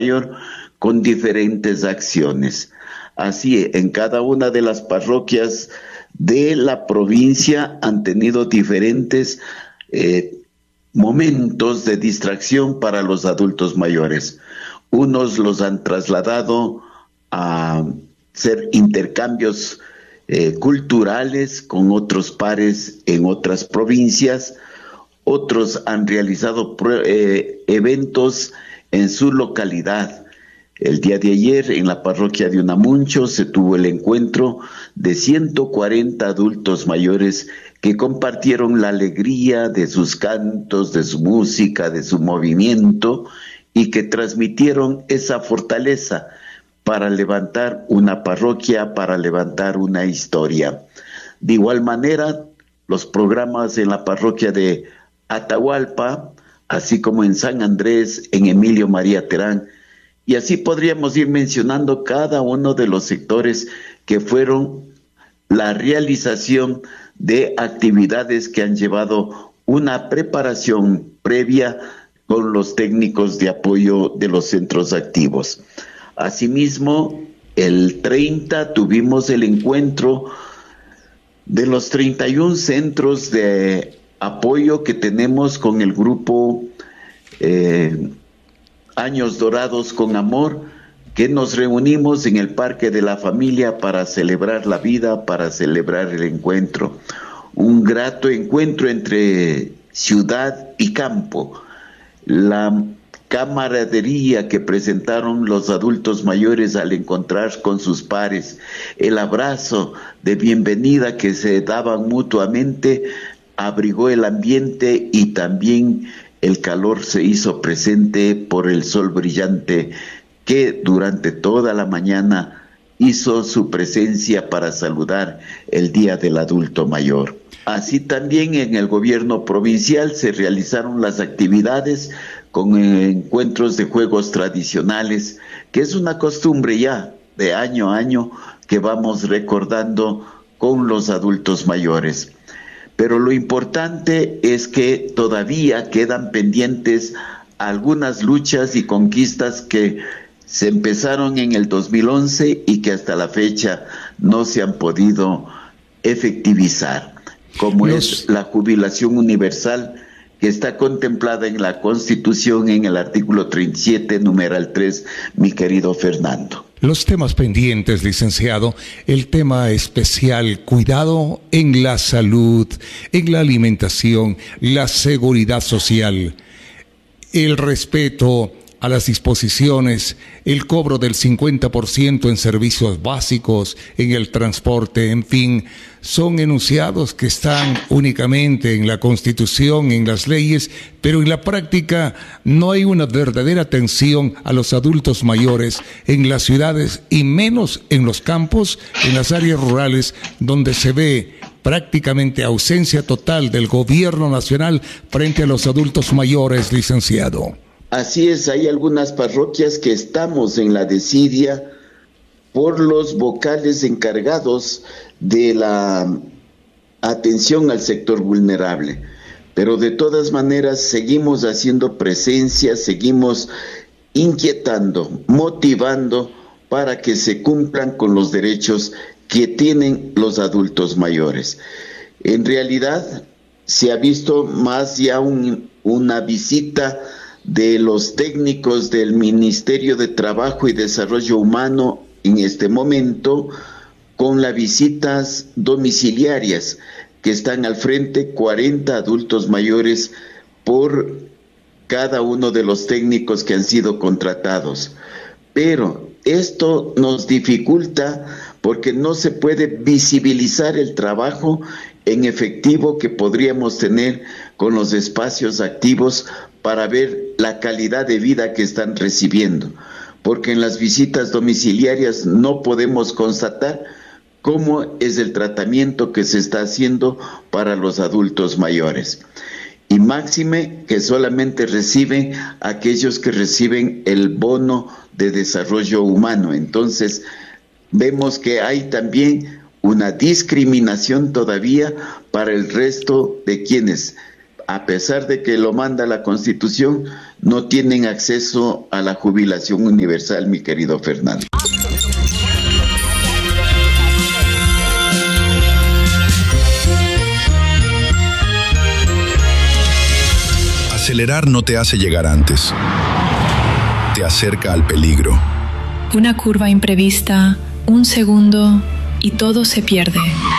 Mayor con diferentes acciones. Así, en cada una de las parroquias de la provincia han tenido diferentes momentos de distracción para los adultos mayores. Unos los han trasladado a hacer intercambios culturales con otros pares en otras provincias. Otros han realizado eventos en su localidad. El día de ayer en la parroquia de Unamuncho se tuvo el encuentro de 140 adultos mayores que compartieron la alegría de sus cantos, de su música, de su movimiento y que transmitieron esa fortaleza para levantar una parroquia, para levantar una historia. De igual manera, los programas en la parroquia de Atahualpa, así como en San Andrés, en Emilio María Terán, y así podríamos ir mencionando cada uno de los sectores que fueron la realización de actividades que han llevado una preparación previa con los técnicos de apoyo de los centros activos. Asimismo, el 30 tuvimos el encuentro de los 31 centros de apoyo que tenemos con el grupo Años Dorados con Amor, que nos reunimos en el Parque de la Familia para celebrar la vida, para celebrar el encuentro. Un grato encuentro entre ciudad y campo. La camaradería que presentaron los adultos mayores al encontrar con sus pares, el abrazo de bienvenida que se daban mutuamente, abrigó el ambiente y también el calor se hizo presente por el sol brillante que durante toda la mañana hizo su presencia para saludar el Día del Adulto Mayor. Así también en el gobierno provincial se realizaron las actividades con encuentros de juegos tradicionales, que es una costumbre ya de año a año que vamos recordando con los adultos mayores. Pero lo importante es que todavía quedan pendientes algunas luchas y conquistas que se empezaron en el 2011 y que hasta la fecha no se han podido efectivizar, como es la jubilación universal que está contemplada en la Constitución en el artículo 37, numeral 3, mi querido Fernando. Los temas pendientes, licenciado, el tema especial, cuidado en la salud, en la alimentación, la seguridad social, el respeto a las disposiciones, el cobro del 50% en servicios básicos, en el transporte, en fin, son enunciados que están únicamente en la Constitución, en las leyes, pero en la práctica no hay una verdadera atención a los adultos mayores en las ciudades y menos en los campos, en las áreas rurales, donde se ve prácticamente ausencia total del gobierno nacional frente a los adultos mayores, licenciado. Así es, hay algunas parroquias que estamos en la desidia por los vocales encargados de la atención al sector vulnerable, pero de todas maneras seguimos haciendo presencia, seguimos inquietando, motivando para que se cumplan con los derechos que tienen los adultos mayores. En realidad se ha visto más ya una visita de los técnicos del Ministerio de Trabajo y Desarrollo Humano en este momento, con las visitas domiciliarias que están al frente, 40 adultos mayores por cada uno de los técnicos que han sido contratados. Pero esto nos dificulta porque no se puede visibilizar el trabajo en efectivo que podríamos tener con los espacios activos para ver la calidad de vida que están recibiendo, porque en las visitas domiciliarias no podemos constatar cómo es el tratamiento que se está haciendo para los adultos mayores. Y máxime que solamente reciben aquellos que reciben el bono de desarrollo humano. Entonces, vemos que hay también una discriminación todavía para el resto de quienes a pesar de que lo manda la Constitución, no tienen acceso a la jubilación universal, mi querido Fernando. Acelerar no te hace llegar antes. Te acerca al peligro. Una curva imprevista, un segundo y todo se pierde.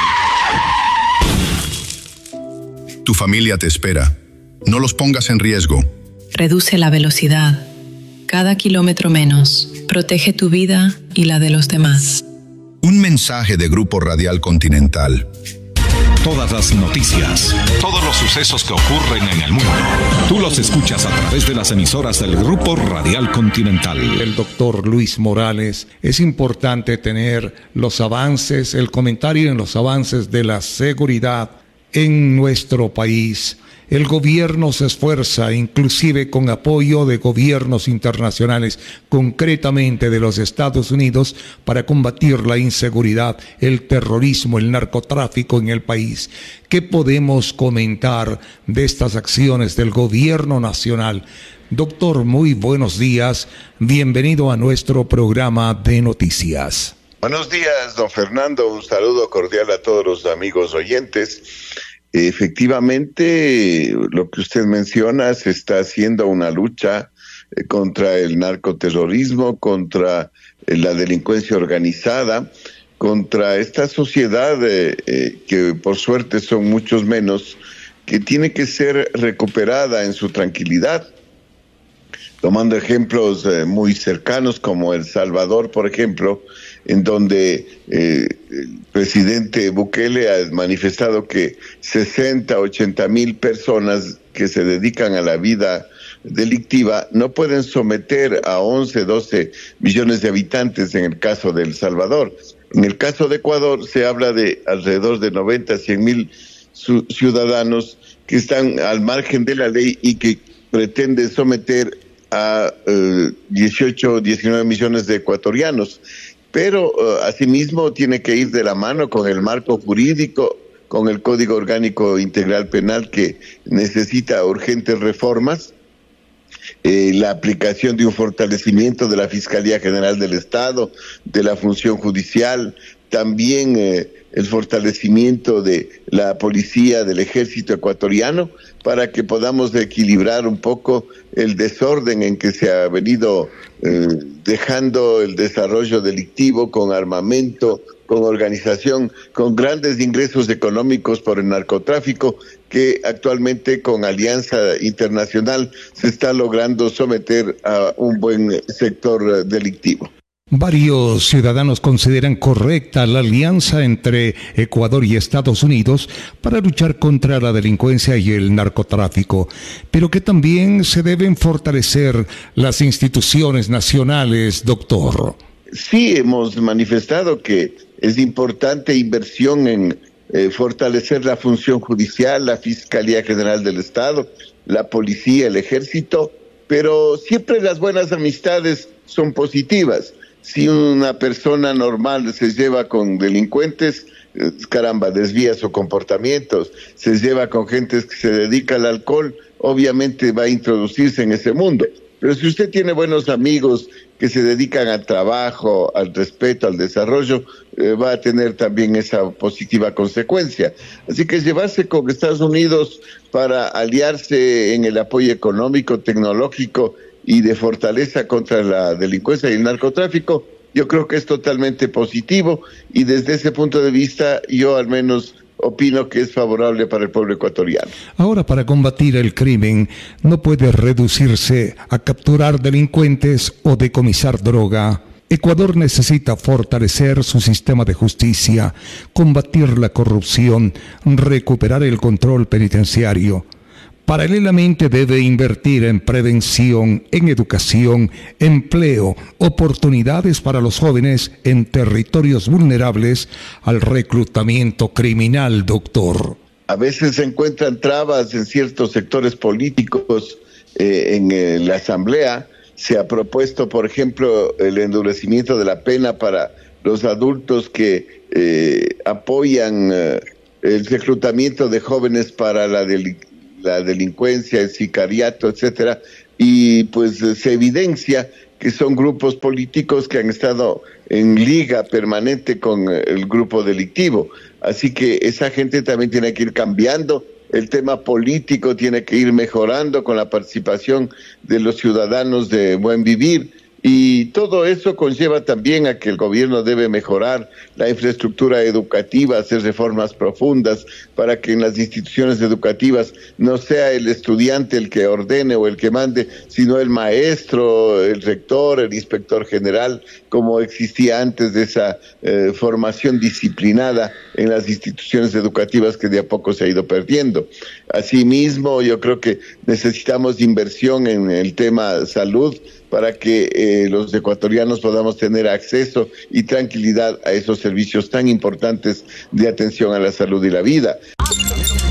Tu familia te espera. No los pongas en riesgo. Reduce la velocidad. Cada kilómetro menos. Protege tu vida y la de los demás. Un mensaje de Grupo Radial Continental. Todas las noticias, todos los sucesos que ocurren en el mundo, tú los escuchas a través de las emisoras del Grupo Radial Continental. El doctor Luis Morales, es importante tener los avances, el comentario en los avances de la seguridad en nuestro país. El gobierno se esfuerza, inclusive con apoyo de gobiernos internacionales, concretamente de los Estados Unidos, para combatir la inseguridad, el terrorismo, el narcotráfico en el país. ¿Qué podemos comentar de estas acciones del gobierno nacional? Doctor, muy buenos días. Bienvenido a nuestro programa de noticias. Buenos días, don Fernando. Un saludo cordial a todos los amigos oyentes. Efectivamente, lo que usted menciona, se está haciendo una lucha contra el narcoterrorismo, contra la delincuencia organizada, contra esta sociedad que por suerte son muchos menos, que tiene que ser recuperada en su tranquilidad. Tomando ejemplos muy cercanos como El Salvador, por ejemplo, en donde el presidente Bukele ha manifestado que 60, 80 mil personas que se dedican a la vida delictiva no pueden someter a 11, 12 millones de habitantes en el caso de El Salvador. En el caso de Ecuador se habla de alrededor de 90, 100 mil ciudadanos que están al margen de la ley y que pretenden someter a 18, 19 millones de ecuatorianos. Pero asimismo tiene que ir de la mano con el marco jurídico, con el Código Orgánico Integral Penal que necesita urgentes reformas, la aplicación de un fortalecimiento de la Fiscalía General del Estado, de la función judicial, también el fortalecimiento de la policía, del ejército ecuatoriano, para que podamos equilibrar un poco el desorden en que se ha venido dejando el desarrollo delictivo con armamento, con organización, con grandes ingresos económicos por el narcotráfico, que actualmente con alianza internacional se está logrando someter a un buen sector delictivo. Varios ciudadanos consideran correcta la alianza entre Ecuador y Estados Unidos para luchar contra la delincuencia y el narcotráfico, pero que también se deben fortalecer las instituciones nacionales, doctor. Sí, hemos manifestado que es importante inversión en fortalecer la función judicial, la Fiscalía General del Estado, la policía, el ejército, pero siempre las buenas amistades son positivas. Si una persona normal se lleva con delincuentes, caramba, desvía su comportamiento, se lleva con gente que se dedica al alcohol, obviamente va a introducirse en ese mundo. Pero si usted tiene buenos amigos que se dedican al trabajo, al respeto, al desarrollo, va a tener también esa positiva consecuencia. Así que llevarse con Estados Unidos para aliarse en el apoyo económico, tecnológico y de fortaleza contra la delincuencia y el narcotráfico, yo creo que es totalmente positivo, y desde ese punto de vista yo al menos opino que es favorable para el pueblo ecuatoriano. Ahora, para combatir el crimen no puede reducirse a capturar delincuentes o decomisar droga. Ecuador necesita fortalecer su sistema de justicia, combatir la corrupción, recuperar el control penitenciario. Paralelamente debe invertir en prevención, en educación, empleo, oportunidades para los jóvenes en territorios vulnerables al reclutamiento criminal, doctor. A veces se encuentran trabas en ciertos sectores políticos en la Asamblea. Se ha propuesto, por ejemplo, el endurecimiento de la pena para los adultos que apoyan el reclutamiento de jóvenes para la la delincuencia, el sicariato, etcétera, y pues se evidencia que son grupos políticos que han estado en liga permanente con el grupo delictivo. Así que esa gente también tiene que ir cambiando. El tema político tiene que ir mejorando con la participación de los ciudadanos de buen vivir. Y todo eso conlleva también a que el gobierno debe mejorar la infraestructura educativa, hacer reformas profundas para que en las instituciones educativas no sea el estudiante el que ordene o el que mande, sino el maestro, el rector, el inspector general, como existía antes de esa formación disciplinada en las instituciones educativas que de a poco se ha ido perdiendo. Asimismo, yo creo que necesitamos inversión en el tema salud, para que los ecuatorianos podamos tener acceso y tranquilidad a esos servicios tan importantes de atención a la salud y la vida.